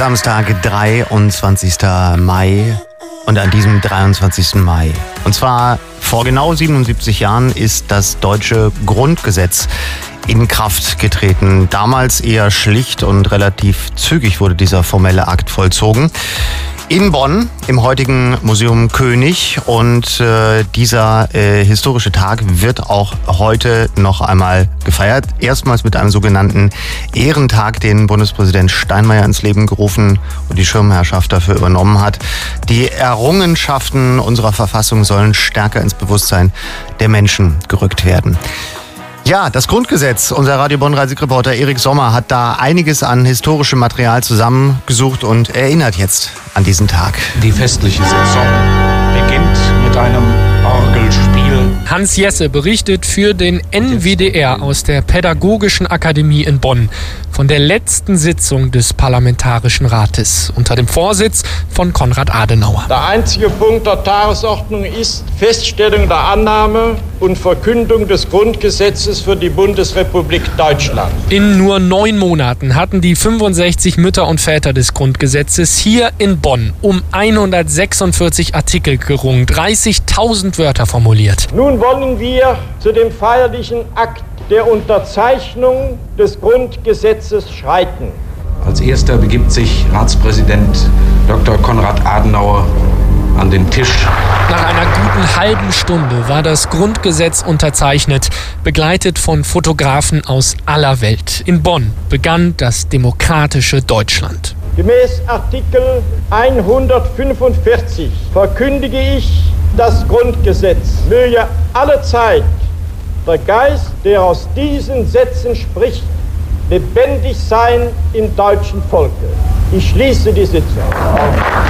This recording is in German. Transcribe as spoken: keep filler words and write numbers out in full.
Samstag, dreiundzwanzigster Mai. Und an diesem dreiundzwanzigsten Mai, und zwar vor genau siebenundsiebzig Jahren, ist das deutsche Grundgesetz in Kraft getreten. Damals eher schlicht und relativ zügig wurde dieser formelle Akt vollzogen. In Bonn, im heutigen Museum König. Und äh, dieser äh, historische Tag wird auch heute noch einmal gefeiert. Erstmals mit einem sogenannten Ehrentag, den Bundespräsident Steinmeier ins Leben gerufen und die Schirmherrschaft dafür übernommen hat. Die Errungenschaften unserer Verfassung sollen stärker ins Bewusstsein der Menschen gerückt werden. Ja, das Grundgesetz. Unser Radio Bonn-Reisig-Reporter Erik Sommer hat da einiges an historischem Material zusammengesucht und erinnert jetzt an diesen Tag. Die festliche Saison beginnt mit einem Orgelspiel. Hans Jesse berichtet für den N W D R aus der Pädagogischen Akademie in Bonn von der letzten Sitzung des Parlamentarischen Rates unter dem Vorsitz von Konrad Adenauer. Der einzige Punkt der Tagesordnung ist Feststellung der Annahme und Verkündung des Grundgesetzes für die Bundesrepublik Deutschland. In nur neun Monaten hatten die fünfundsechzig Mütter und Väter des Grundgesetzes hier in Bonn um hundertsechsundvierzig Artikel gerungen, dreißigtausend Wörter formuliert. Nun wollen wir zu dem feierlichen Akt der Unterzeichnung des Grundgesetzes schreiten. Als erster begibt sich Ratspräsident Doktor Konrad Adenauer an den Tisch. Nach einer guten halben Stunde war das Grundgesetz unterzeichnet, begleitet von Fotografen aus aller Welt. In Bonn begann das demokratische Deutschland. Gemäß Artikel hundertfünfundvierzig verkündige ich das Grundgesetz. Möge allezeit der Geist, der aus diesen Sätzen spricht, lebendig sein im deutschen Volke. Ich schließe die Sitzung.